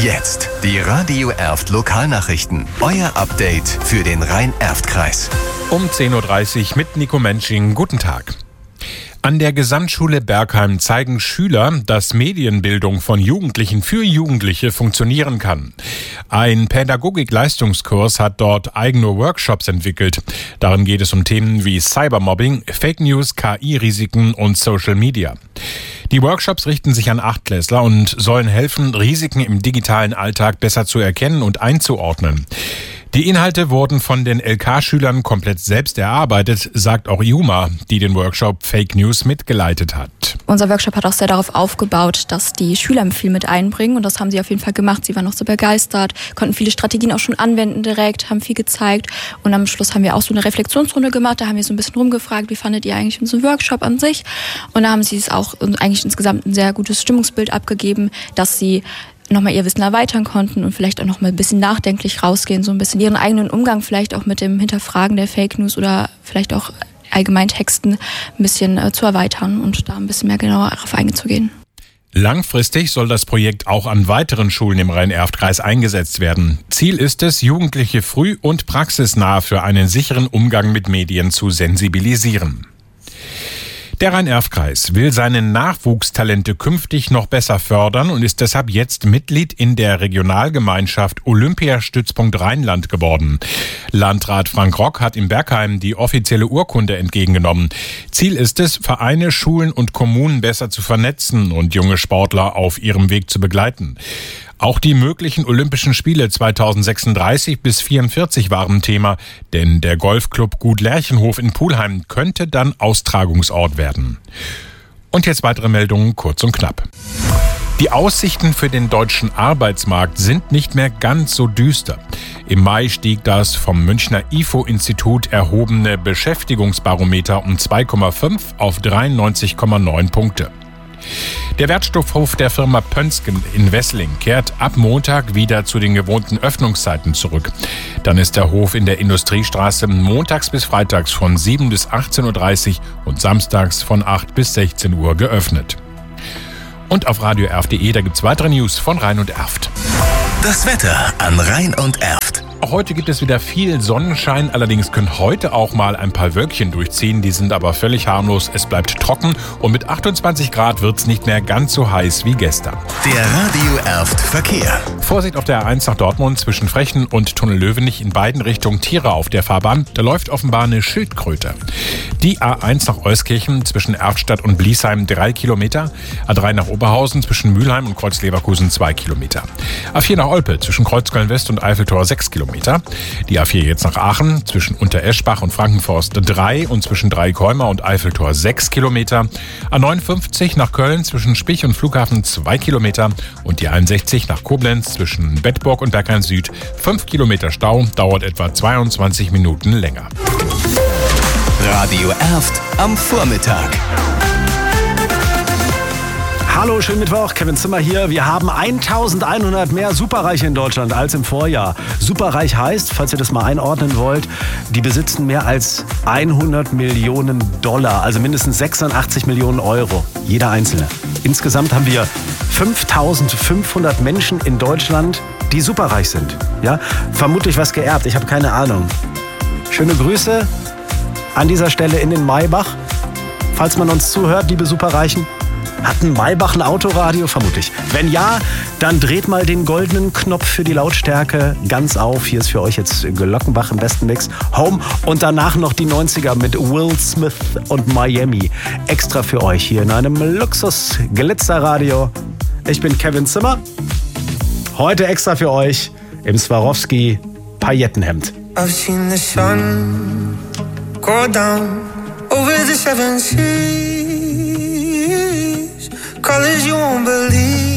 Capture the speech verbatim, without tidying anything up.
Jetzt die Radio Erft Lokalnachrichten. Euer Update für den Rhein-Erft-Kreis. Um zehn Uhr dreißig mit Nico Mensching. Guten Tag. An der Gesamtschule Bergheim zeigen Schüler, dass Medienbildung von Jugendlichen für Jugendliche funktionieren kann. Ein Pädagogik-Leistungskurs hat dort eigene Workshops entwickelt. Darin geht es um Themen wie Cybermobbing, Fake News, K I-Risiken und Social Media. Die Workshops richten sich an Achtklässler und sollen helfen, Risiken im digitalen Alltag besser zu erkennen und einzuordnen. Die Inhalte wurden von den L K-Schülern komplett selbst erarbeitet, sagt auch Juma, die den Workshop Fake News mitgeleitet hat. Unser Workshop hat auch sehr darauf aufgebaut, dass die Schüler viel mit einbringen und das haben sie auf jeden Fall gemacht. Sie waren auch so begeistert, konnten viele Strategien auch schon anwenden direkt, haben viel gezeigt und am Schluss haben wir auch so eine Reflexionsrunde gemacht. Da haben wir so ein bisschen rumgefragt, wie fandet ihr eigentlich unseren Workshop an sich? Und da haben sie es auch eigentlich insgesamt ein sehr gutes Stimmungsbild abgegeben, dass sie nochmal ihr Wissen erweitern konnten und vielleicht auch nochmal ein bisschen nachdenklich rausgehen, so ein bisschen ihren eigenen Umgang vielleicht auch mit dem Hinterfragen der Fake News oder vielleicht auch allgemein Texten ein bisschen äh, zu erweitern und da ein bisschen mehr genauer darauf einzugehen. Langfristig soll das Projekt auch an weiteren Schulen im Rhein-Erft-Kreis eingesetzt werden. Ziel ist es, Jugendliche früh und praxisnah für einen sicheren Umgang mit Medien zu sensibilisieren. Der Rhein-Erft-Kreis will seine Nachwuchstalente künftig noch besser fördern und ist deshalb jetzt Mitglied in der Regionalgemeinschaft Olympiastützpunkt Rheinland geworden. Landrat Frank Rock hat in Bergheim die offizielle Urkunde entgegengenommen. Ziel ist es, Vereine, Schulen und Kommunen besser zu vernetzen und junge Sportler auf ihrem Weg zu begleiten. Auch die möglichen Olympischen Spiele zweitausendsechsunddreißig bis vierundvierzig waren Thema, denn der Golfclub Gut Lerchenhof in Pulheim könnte dann Austragungsort werden. Und jetzt weitere Meldungen kurz und knapp. Die Aussichten für den deutschen Arbeitsmarkt sind nicht mehr ganz so düster. Im Mai stieg das vom Münchner I F O-Institut erhobene Beschäftigungsbarometer um zwei Komma fünf auf dreiundneunzig Komma neun Punkte. Der Wertstoffhof der Firma Pönsken in Wessling kehrt ab Montag wieder zu den gewohnten Öffnungszeiten zurück. Dann ist der Hof in der Industriestraße montags bis freitags von sieben bis achtzehn Uhr dreißig und samstags von acht bis sechzehn Uhr geöffnet. Und auf radio erft punkt de, da gibt's weitere News von Rhein und Erft. Das Wetter an Rhein und Erft. Auch heute gibt es wieder viel Sonnenschein, allerdings können heute auch mal ein paar Wölkchen durchziehen, die sind aber völlig harmlos, es bleibt trocken und mit achtundzwanzig Grad wird es nicht mehr ganz so heiß wie gestern. Der Radio Erft Verkehr. Vorsicht auf der A eins nach Dortmund zwischen Frechen und Tunnel Löwenich in beiden Richtungen Tiere auf der Fahrbahn, da läuft offenbar eine Schildkröte. Die A eins nach Euskirchen zwischen Erftstadt und Bliesheim drei Kilometer, A drei nach Oberhausen zwischen Mülheim und Kreuzleverkusen zwei Kilometer, A vier nach Olpe zwischen Kreuzköln West und Eiffeltor sechs Kilometer. Die A vier jetzt nach Aachen zwischen Untereschbach und Frankenforst drei und zwischen Dreikäumer und Eiffeltor sechs Kilometer. A neunundfünfzig nach Köln zwischen Spich und Flughafen zwei Kilometer und die einundsechzig nach Koblenz zwischen Bedburg und Bergheim Süd fünf Kilometer Stau, dauert etwa zweiundzwanzig Minuten länger. Radio Erft am Vormittag. Hallo, schönen Mittwoch, Kevin Zimmer hier. Wir haben eintausendeinhundert mehr Superreiche in Deutschland als im Vorjahr. Superreich heißt, falls ihr das mal einordnen wollt, die besitzen mehr als hundert Millionen Dollar, also mindestens sechsundachtzig Millionen Euro, jeder Einzelne. Insgesamt haben wir fünftausendfünfhundert Menschen in Deutschland, die superreich sind. Ja? Vermutlich was geerbt, ich habe keine Ahnung. Schöne Grüße an dieser Stelle in den Maybach. Falls man uns zuhört, liebe Superreichen. Hat ein Maybach ein Autoradio? Vermutlich. Wenn ja, dann dreht mal den goldenen Knopf für die Lautstärke ganz auf. Hier ist für euch jetzt Glockenbach im besten Mix. Home und danach noch die neunziger mit Will Smith und Miami. Extra für euch hier in einem Luxus-Glitzerradio. Ich bin Kevin Zimmer. Heute extra für euch im Swarovski Paillettenhemd. I've seen the sun go down over the seven seas. Colors you won't believe.